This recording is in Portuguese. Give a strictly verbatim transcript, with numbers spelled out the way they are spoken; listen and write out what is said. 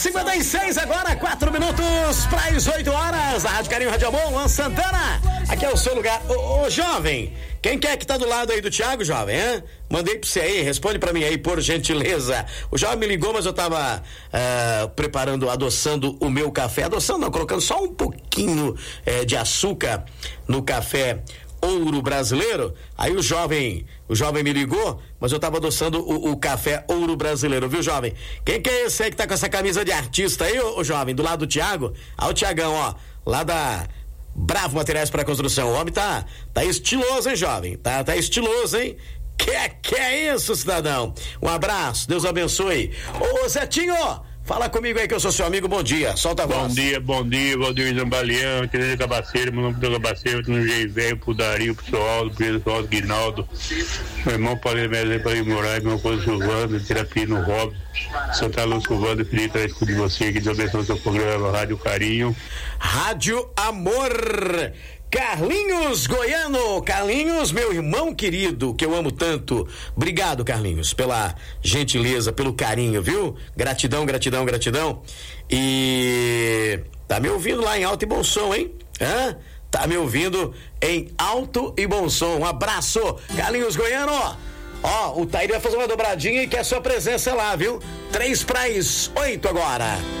cinquenta e seis agora, quatro minutos para as oito horas. A Rádio Carinho, Rádio Amor, Luan Santana. Aqui é o seu lugar. Ô, ô, jovem, quem quer que tá do lado aí do Thiago, jovem, hein? Mandei pra você aí, responde pra mim aí, por gentileza. O jovem me ligou, mas eu tava uh, preparando, adoçando o meu café. Adoçando não, colocando só um pouquinho uh, de açúcar no café Ouro Brasileiro. Aí o jovem, o jovem me ligou, mas eu tava adoçando o, o café Ouro Brasileiro, viu, jovem? Quem que é esse aí que tá com essa camisa de artista aí, ô, ô jovem, do lado do Thiago? Ah, o Thiagão, ó, lá da Bravo Materiais para Construção. O homem tá, tá estiloso, hein, jovem? Tá, tá estiloso, hein? Que que é isso, cidadão? Um abraço, Deus abençoe. Ô, Zetinho, fala comigo aí que eu sou seu amigo, bom dia, solta a voz. Bom dia, bom dia, Valdir Zambalião, Tereza Cabaceiro, meu nome é Cabaceiro, no G velho, pro Dario, pro Soaldo, pro Soaldo Guinaldo, meu irmão Paulo Melo, para ir morar, meu irmão Silvano, terapia no Rob, Santa Luz Silvano, Felipe, eu escuto de você, que Deus abençoe o seu programa, Rádio Carinho. Rádio Amor. Carlinhos Goiano, Carlinhos, meu irmão querido, que eu amo tanto. Obrigado, Carlinhos, pela gentileza, pelo carinho, viu? Gratidão, gratidão, gratidão. E tá me ouvindo lá em alto e bom som, hein? Hã? Tá me ouvindo em alto e bom som. Um abraço, Carlinhos Goiano. Ó, o Taíde vai fazer uma dobradinha e quer sua presença lá, viu? Três para as oito agora.